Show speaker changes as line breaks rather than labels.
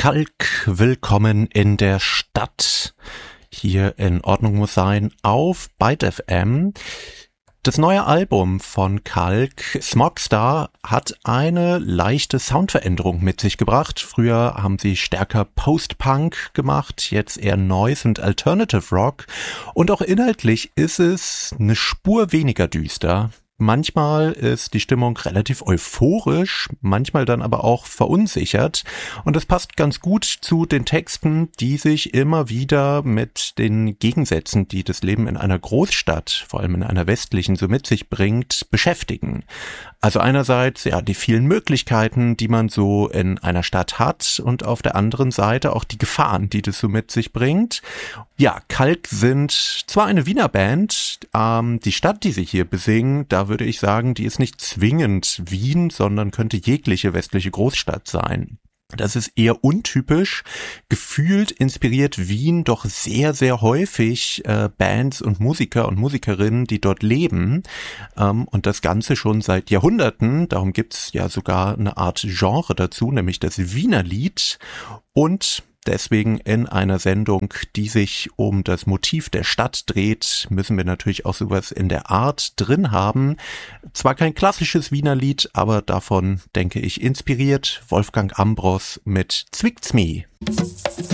Kalk, willkommen in der Stadt. Hier in Ordnung muss sein auf Byte FM. Das neue Album von Kalk, Smogstar, hat eine leichte Soundveränderung mit sich gebracht. Früher haben sie stärker Post-Punk gemacht, jetzt eher Noise und Alternative Rock. Und auch inhaltlich ist es eine Spur weniger düster. Manchmal ist die Stimmung relativ euphorisch, manchmal dann aber auch verunsichert. Und das passt ganz gut zu den Texten, die sich immer wieder mit den Gegensätzen, die das Leben in einer Großstadt, vor allem in einer westlichen, so mit sich bringt, beschäftigen. Also einerseits ja die vielen Möglichkeiten, die man so in einer Stadt hat, und auf der anderen Seite auch die Gefahren, die das so mit sich bringt. Ja, Kalk sind zwar eine Wiener Band, die Stadt, die sie hier besingen, da würde ich sagen, die ist nicht zwingend Wien, sondern könnte jegliche westliche Großstadt sein. Das ist eher untypisch. Gefühlt inspiriert Wien doch sehr, sehr häufig Bands und Musiker und Musikerinnen, die dort leben. Und das Ganze schon seit Jahrhunderten. Darum gibt's ja sogar eine Art Genre dazu, nämlich das Wienerlied. Und deswegen in einer Sendung, die sich um das Motiv der Stadt dreht, müssen wir natürlich auch sowas in der Art drin haben. Zwar kein klassisches Wienerlied, aber davon, denke ich, inspiriert Wolfgang Ambros mit Zwickt's mi.